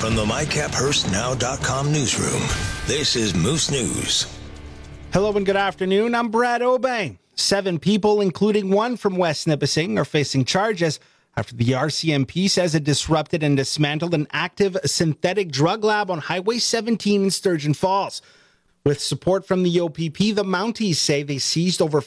From the MyCapHurstNow.com newsroom, this is Moose News. Hello and good afternoon. I'm Brad Obey. 7 people, including one from West Nipissing, are facing charges after the RCMP says it disrupted and dismantled an active synthetic drug lab on Highway 17 in Sturgeon Falls. With support from the OPP, the Mounties say they seized over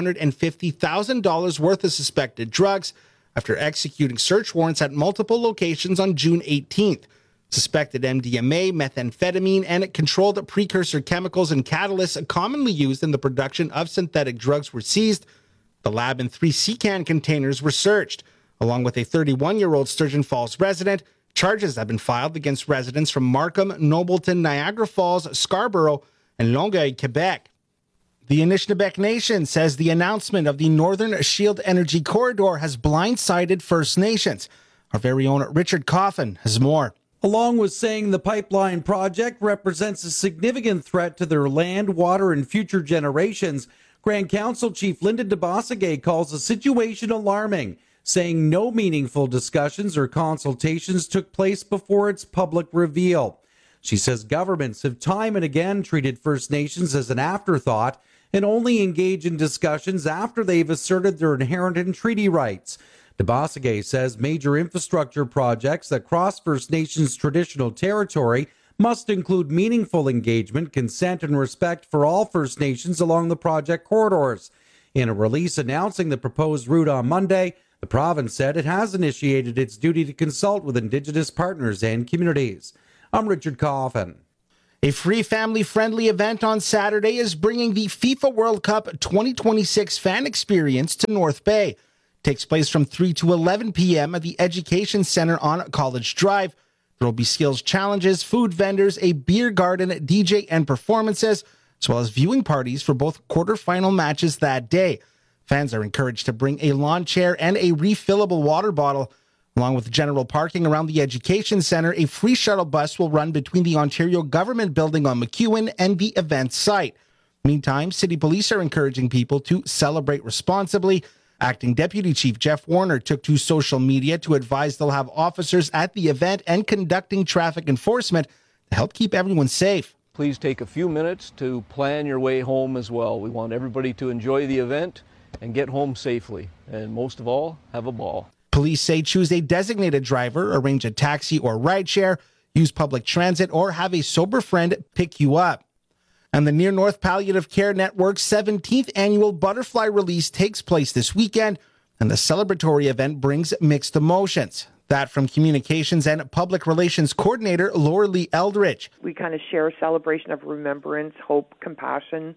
$550,000 worth of suspected drugs after executing search warrants at multiple locations on June 18th. Suspected MDMA, methamphetamine, and controlled precursor chemicals and catalysts commonly used in the production of synthetic drugs were seized. The lab and 3 Secan containers were searched. Along with a 31-year-old Sturgeon Falls resident, charges have been filed against residents from Markham, Nobleton, Niagara Falls, Scarborough, and Longueuil, Quebec. The Anishinaabe Nation says the announcement of the Northern Shield Energy Corridor has blindsided First Nations. Our very own Richard Coffin has more. Along with saying the pipeline project represents a significant threat to their land, water, and future generations, Grand Council Chief Linda DeBossegay calls the situation alarming, saying no meaningful discussions or consultations took place before its public reveal. She says governments have time and again treated First Nations as an afterthought and only engage in discussions after they've asserted their inherent and treaty rights. DeBossegay says major infrastructure projects that cross First Nations traditional territory must include meaningful engagement, consent, and respect for all First Nations along the project corridors. In a release announcing the proposed route on Monday, the province said it has initiated its duty to consult with Indigenous partners and communities. I'm Richard Coffin. A free family-friendly event on Saturday is bringing the FIFA World Cup 2026 fan experience to North Bay. Takes place from 3 to 11 p.m. at the Education Center on College Drive. There will be skills challenges, food vendors, a beer garden, DJ, and performances, as well as viewing parties for both quarterfinal matches that day. Fans are encouraged to bring a lawn chair and a refillable water bottle. Along with general parking around the Education Center, a free shuttle bus will run between the Ontario Government Building on McEwen and the event site. Meantime, City Police are encouraging people to celebrate responsibly. Acting Deputy Chief Jeff Warner took to social media to advise they'll have officers at the event and conducting traffic enforcement to help keep everyone safe. Please take a few minutes to plan your way home as well. We want everybody to enjoy the event and get home safely. And most of all, have a ball. Police say choose a designated driver, arrange a taxi or rideshare, use public transit, or have a sober friend pick you up. And the Near North Palliative Care Network's 17th annual Butterfly Release takes place this weekend, and the celebratory event brings mixed emotions. That from Communications and Public Relations Coordinator Laura Lee Eldridge. We kind of share a celebration of remembrance, hope, compassion.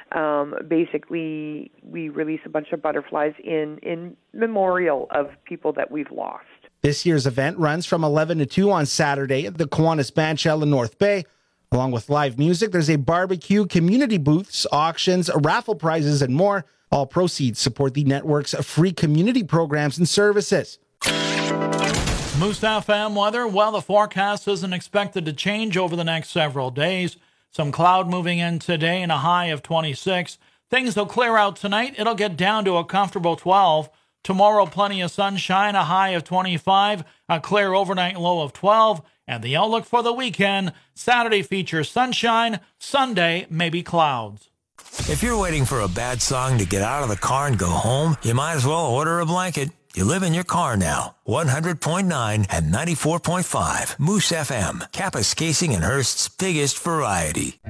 Basically, we release a bunch of butterflies in memorial of people that we've lost. This year's event runs from 11 to 2 on Saturday at the Kiwanis Bandshell in North Bay. Along with live music, there's a barbecue, community booths, auctions, raffle prizes, and more. All proceeds support the network's free community programs and services. Moose FM weather. Well, the forecast isn't expected to change over the next several days. Some cloud moving in today and a high of 26. Things will clear out tonight. It'll get down to a comfortable 12. Tomorrow, plenty of sunshine, a high of 25, a clear overnight low of 12. And the outlook for the weekend, Saturday features sunshine, Sunday maybe clouds. If you're waiting for a bad song to get out of the car and go home, you might as well order a blanket. You live in your car now. 100.9 and 94.5. Moose FM, Kapuskasing and Hearst's biggest variety.